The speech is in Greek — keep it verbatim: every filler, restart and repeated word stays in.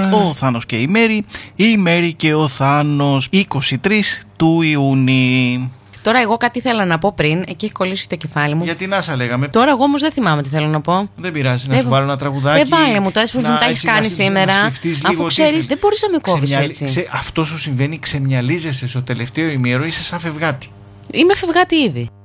Ο Θάνος και η Μέρη, η Μέρη και ο Θάνος, είκοσι τρεις του Ιούνιου. Τώρα εγώ κάτι θέλω να πω πριν, εκεί έχει κολλήσει το κεφάλι μου. Γιατί να σα λέγαμε. Τώρα εγώ όμως δεν θυμάμαι τι θέλω να πω. Δεν πειράζει, να δεν... σου βάλω ένα τραγουδάκι. Δεν βάλε μου τώρα, πώς μου τα έχεις κάνει να, σήμερα. Να αφού ξέρεις, δεν μπορείς να με κόβεις έτσι. Ξε... Αυτό σου συμβαίνει, ξεμυαλίζεσαι στο τελευταίο ημίρο, είσαι σαν φευγάτη. Είμαι φευγάτη ήδη.